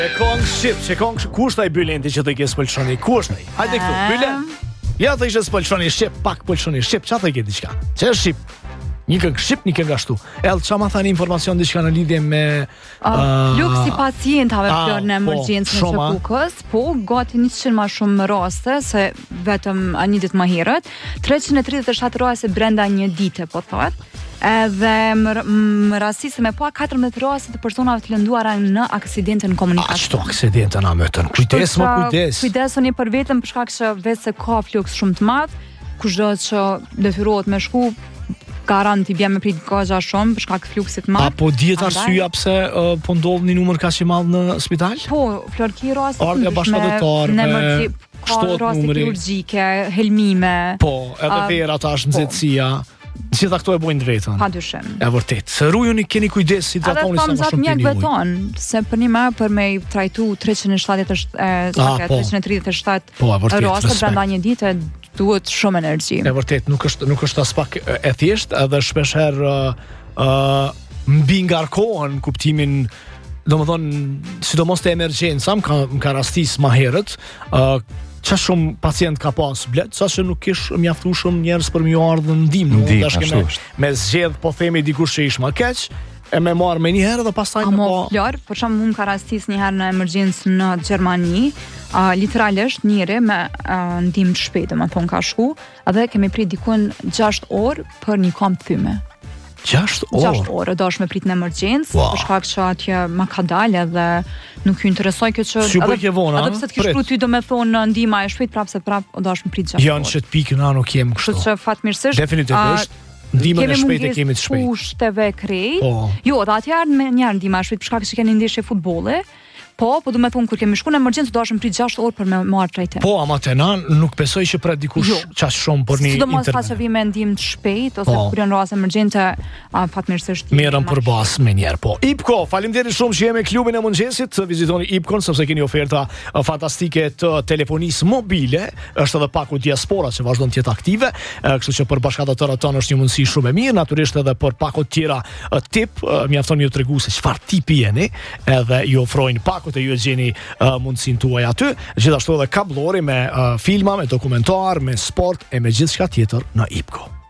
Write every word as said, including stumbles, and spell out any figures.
Kong ship, që kong ku është ai bylenti që të ke spëlqoni? Ku është ai? Hajde këtu, byle. Ja të ishe spëlqoni shqip, pak pëlqoni shqip, qa të ke diçka? Që është shqip? Një këngë shqip, një këngë ashtu. Edhe qa ma thani informacion diçka në lidhje me Luk si pacientave flor në emergjencën e Shkukës, po gati njëqind ma shumë raste se vetëm një ditë më herët, treqind e tridhjetë e shtatë raste brenda një dite, po thotë. Edhe më, më rastisë me pa katërmbëdhjetë raste të personave të lënduara në aksidente në komunikacion. A, qëto aksidente na mëtën? Kujdes, më kujdes. Kujdesuni për vetëm për shkak që vetë se ka fluks shumë të madh, kushdo që detyrohet me shku, garant i bje me prit gazha shumë për shkak fluksit të madh. Apo dihet arsyeja pse uh, po ndodh një numër kaq i madh në spital? Po, flor ki raste ardha bashkëdhëtarëve, ka raste kirurgjike, helmime. Po, edhe vera tash nxehtësia. Gjitha këto e bojnë drejtën. Pa dyshim. E vërtet. Se rujuni keni kujdes si dratoni sa më shumë pini ujë. Edhe beton, se për një më për me trajtu treqind e tridhjetë e shtatë raste brenda një dite duhet shumë energji. E vërtet, nuk është nuk është as pak e thjeshtë, edhe shpesh herë uh, uh, mbi ngarkohen kuptimin, domethënë, sidomos te emergjenca, më ka, më ka rastis më herët, uh, qa shumë pacient ka pas blet, sa që nuk ish mjaftueshëm njerëz për mjë ardhë ndim, ndim, me, me zgjedh, po themi dikush që ish më keq, e me marrë me një herë dhe pastaj me po... Flor, për shumë mund ka rastis një herë në emergjencë në Gjermani, uh, literalisht njëri me uh, ndim të shpejtë, më thonë ka shku, edhe kemi prit dikun gjashtë orë për një kam të thyme. gjashtë orë? gjashtë orë, do është me prit në emergjencë, wow. Për shkak që atje ma ka dalë edhe nuk ju interesoj kjo që... Si për ke vona, edhe pse të kishkru ty do me thonë ndima e shpejt, prapë se prapë do është me prit gjashtë orë. Janë që të pikë na nuk jem kështu. Kështu që fatmirësisht... Definitivisht, ndimën e shpejt e kemi të shpejt. Kemi mungesë pushteve krej. Oh. Jo, dhe atëherë me njerë ndima e shpejt, për shkak që keni ndeshje futbolli. Po, po du me thonë, kur kemi shku në emergjencë, do është më prit gjashtë orë për me marrë trajtim. Po, ama të na, nuk besoj që pra dikush jo. Qas shumë për një internet. Sidomos fa që vi me ndim të shpejt, ose po. Kur janë raste emergjente, fatmirësisht... Merëm për bas me njerë, po. Ipko, faleminderit shumë që jemi klubin e mëngjesit, vizitoni Ipkon, sepse keni oferta fantastike të telefonisë mobile, është edhe paku diaspora që vazhdon të jetë aktive, kështu që për bashkëdhëtarët tonë është një mundësi shumë e mirë, natyrisht edhe për pakut tjera tip, mjafton ju tregu se çfarë tipi jeni, edhe ju ofrojnë paku të ju e gjeni uh, mundësin tuaj aty, gjithashtu edhe kablori me uh, filma, me dokumentar, me sport e me gjithçka tjetër në Ipko.